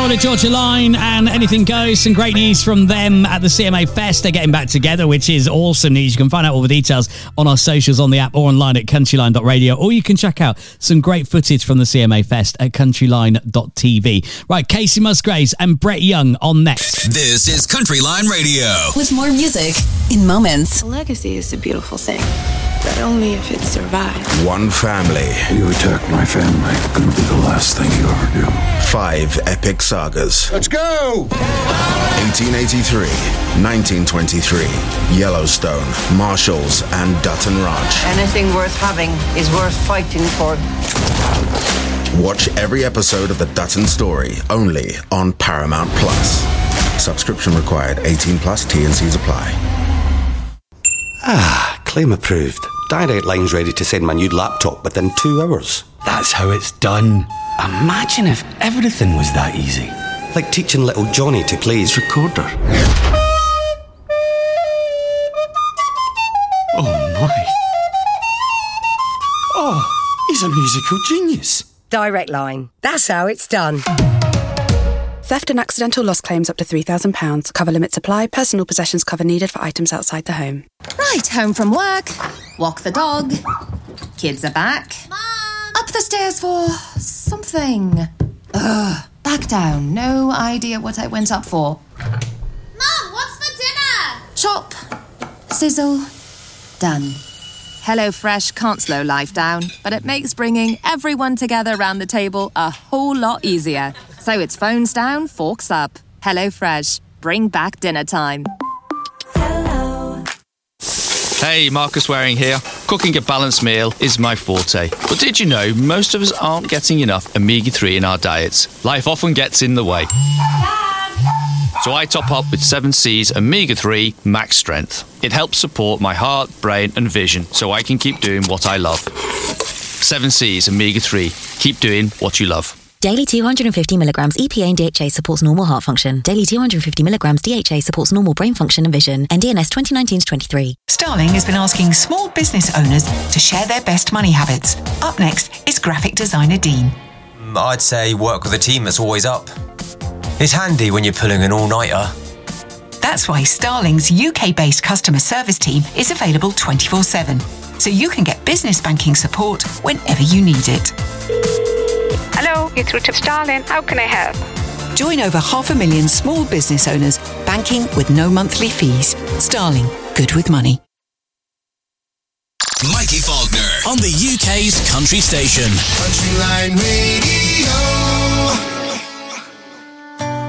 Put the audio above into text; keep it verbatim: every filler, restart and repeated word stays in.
Florida Georgia Line and Anything Goes. Some great news from them at the C M A Fest. They're getting back together, which is awesome news. You can find out all the details on our socials, on the app, or online at countryline dot radio. Or you can check out some great footage from the C M A Fest at countryline dot t v. Right, Casey Musgraves and Brett Young on next. This is Countryline Radio. With more music in moments. A legacy is a beautiful thing, but only if it survives. One family. You attack my family, gonna be the last thing you ever do. Five epic sagas. Let's go! eighteen eighty-three, nineteen twenty-three, Yellowstone, Marshalls, and Dutton Ranch. Anything worth having is worth fighting for. Watch every episode of The Dutton Story, only on Paramount Plus. Subscription required, eighteen plus, T and C's apply. Ah, claim approved. Direct Line's ready to send my new laptop within two hours. That's how it's done. Imagine if everything was that easy. Like teaching little Johnny to play his recorder. Oh my. Oh, he's a musical genius. Direct Line. That's how it's done. Theft and accidental loss claims up to three thousand pounds. Cover limits apply. Personal possessions cover needed for items outside the home. Right, home from work. Walk the dog. Kids are back. Mom! Up the stairs for something. Ugh. Back down. No idea what I went up for. Mom, what's for dinner? Chop. Sizzle. Done. HelloFresh can't slow life down, but it makes bringing everyone together around the table a whole lot easier. So it's phones down, forks up. HelloFresh. Bring back dinner time. Hello. Hey, Marcus Waring here. Cooking a balanced meal is my forte. But did you know most of us aren't getting enough omega three in our diets? Life often gets in the way. So I top up with seven C's Omega three Max Strength. It helps support my heart, brain and vision so I can keep doing what I love. seven C's Omega three. Keep doing what you love. Daily two hundred fifty milligrams E P A and D H A supports normal heart function. Daily two hundred fifty milligrams D H A supports normal brain function and vision. N D N S twenty nineteen to twenty-three. Starling has been asking small business owners to share their best money habits. Up next is graphic designer Dean. I'd say work with a team that's always up. It's handy when you're pulling an all-nighter. That's why Starling's U K-based customer service team is available twenty-four seven, so you can get business banking support whenever you need it. Hello, it's Richard Starling. How can I help? Join over half a million small business owners banking with no monthly fees. Starling, good with money. Mikey Faulkner on the U K's country station. Countryline Radio.